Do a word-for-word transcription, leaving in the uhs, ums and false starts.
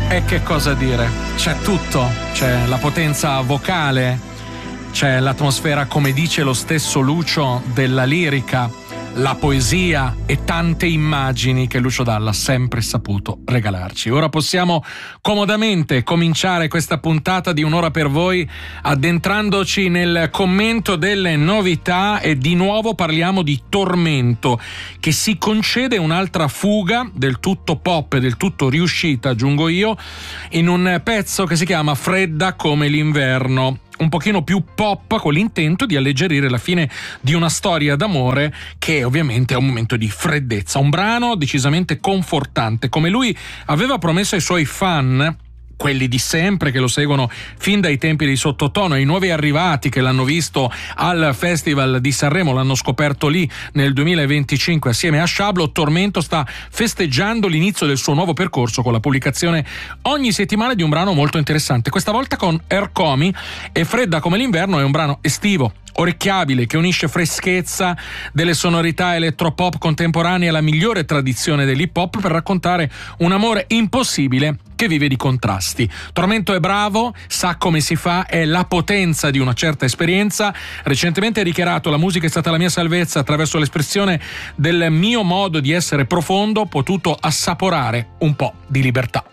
E che cosa dire? C'è tutto, c'è la potenza vocale, c'è l'atmosfera, come dice lo stesso Lucio, della lirica, la poesia e tante immagini che Lucio Dalla ha sempre saputo regalarci. Ora possiamo comodamente cominciare questa puntata di Un'ora per voi addentrandoci nel commento delle novità, e di nuovo parliamo di Tormento, che si concede un'altra fuga del tutto pop e del tutto riuscita, aggiungo io, in un pezzo che si chiama Fredda come l'inverno, un pochino più pop, con l'intento di alleggerire la fine di una storia d'amore che ovviamente è un momento di freddezza. Un brano decisamente confortante, come lui aveva promesso ai suoi fan, quelli di sempre che lo seguono fin dai tempi di Sottotono, e i nuovi arrivati che l'hanno visto al Festival di Sanremo, l'hanno scoperto lì nel duemilaventicinque assieme a Sciablo. Tormento sta festeggiando l'inizio del suo nuovo percorso con la pubblicazione ogni settimana di un brano molto interessante, questa volta con Ercomi, e Fredda come l'inverno è un brano estivo, orecchiabile, che unisce freschezza delle sonorità elettropop contemporanee alla migliore tradizione dell'hip hop per raccontare un amore impossibile che vive di contrasti. Tormento è bravo, sa come si fa, è la potenza di una certa esperienza. Recentemente ha dichiarato: la musica è stata la mia salvezza, attraverso l'espressione del mio modo di essere profondo ho potuto assaporare un po' di libertà.